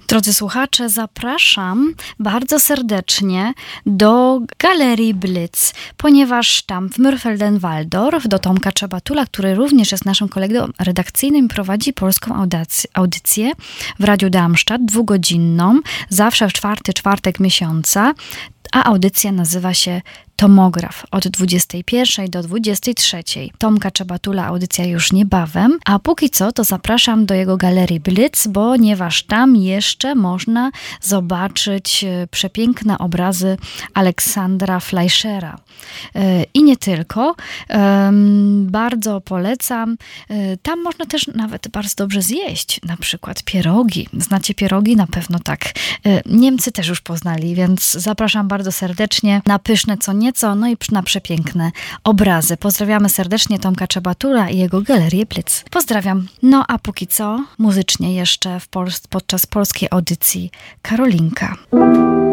Drodzy słuchacze, zapraszam bardzo serdecznie do Galerii Blitz, ponieważ tam w Mürfelden-Walldorf do Tomka Czabatula, który również jest naszym kolegą redakcyjnym, prowadzi polską audycję w Radiu Darmstadt, 2-godzinną, zawsze w czwarty czwartek miesiąca, a audycja nazywa się Tomograf od 21 do 23. Tomka Czabatula audycja już niebawem, a póki co to zapraszam do jego Galerii Blitz, ponieważ tam jeszcze można zobaczyć przepiękne obrazy Aleksandra Fleischera. I nie tylko. Bardzo polecam. Tam można też nawet bardzo dobrze zjeść, na przykład pierogi. Znacie pierogi? Na pewno tak. Niemcy też już poznali, więc zapraszam bardzo serdecznie na pyszne co nieco, no i na przepiękne obrazy. Pozdrawiamy serdecznie Tomka Czabatula i jego Galerię Blitz. Pozdrawiam. No a póki co muzycznie jeszcze podczas polskiej audycji Karolinka.